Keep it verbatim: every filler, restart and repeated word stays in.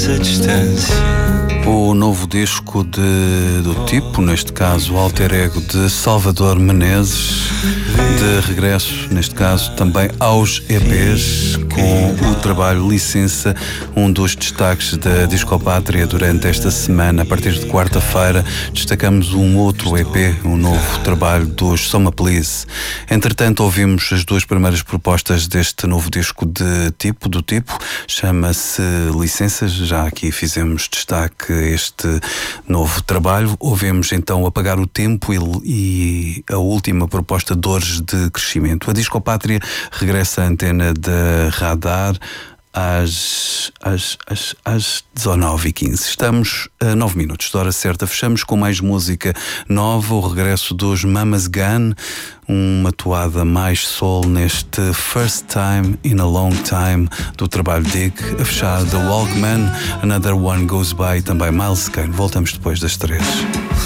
essa distância. O novo disco de, do tipo, neste caso o alter ego de Salvador Menezes, de regresso, neste caso também aos E Pês, com o trabalho Licença, um dos destaques da Discopátria durante esta semana. A partir de quarta-feira destacamos um outro E P, um novo trabalho dos Soma Please. Entretanto, ouvimos as duas primeiras propostas deste novo disco de tipo, do tipo, chama-se Licenças. Já aqui fizemos destaque a este novo trabalho. Ouvemos então Apagar o Tempo e, e a última proposta, Dores de Crescimento. A Discopátria regressa à antena da Radar às, às, às, às dezanove e quinze. Estamos a nove minutos da hora certa. Fechamos com mais música nova, o regresso dos Mama's Gun, uma toada mais soul neste First Time in a Long Time do trabalho Dig. A fechar The Walkman, Another One Goes By, também Miles Kane. Voltamos depois das três.